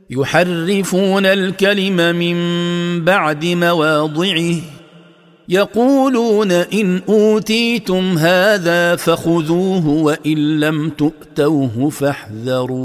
يحرفون الكلم من بعد مواضعه يقولون إن أوتيتم هذا فخذوه وإن لم تؤتوه فاحذروا